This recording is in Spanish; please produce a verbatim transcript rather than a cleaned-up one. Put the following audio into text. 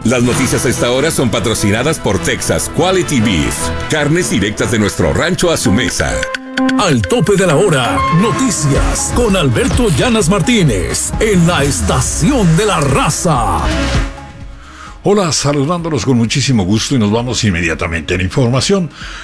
Las noticias a esta hora son patrocinadas por Texas Quality Beef. Carnes directas de nuestro rancho a su mesa. Al tope de la hora, noticias con Alberto Llanas Martínez en la Estación de la Raza. Hola, saludándolos con muchísimo gusto y nos vamos inmediatamente a la información.